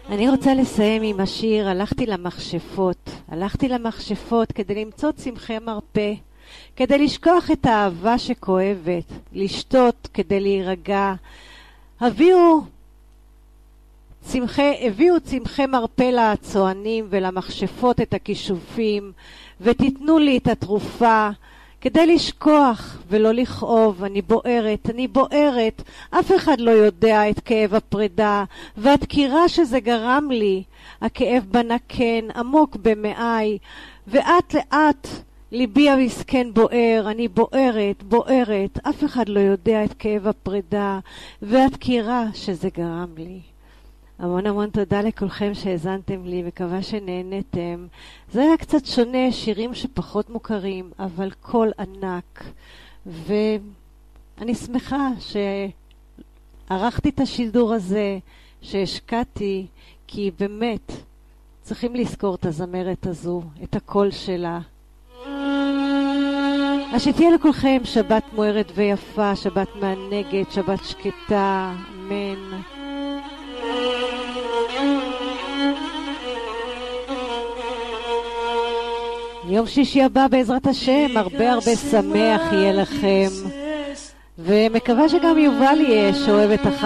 אני רוצה לסיים עם השיר הלכתי למכשפות כדי למצוא צמחי מרפא, כדי לשכוח את האהבה שכואבת, לשתות כדי להירגע. הביאו צמחי מרפא לצוענים ולמכשפות את הכישופים, ותיתנו לי את התרופה כדי לשכוח ולא לכאוב. אני בוערת, אף אחד לא יודע את כאב הפרידה והדקירה שזה גרם לי. הכאב בנקן עמוק במעי, ואת לאט ליבי המסכן בוער. אני בוערת, אף אחד לא יודע את כאב הפרידה והדקירה שזה גרם לי. המון תודה לכולכם שהזנתם לי, מקווה שנהנתם. זה היה קצת שונה, שירים שפחות מוכרים, אבל קול ענק. ואני שמחה שערכתי את השידור הזה, שהשקעתי, כי באמת צריכים לזכור את הזמרת הזו, את הקול שלה. אז שתהיה לכולכם שבת מוארת ויפה, שבת מענגת, שבת שקטה, אמן. יום שישי הבא בעזרת השם הרבה שמח יהיה לכם, ומקווה שגם יובל יהיה שאוהב את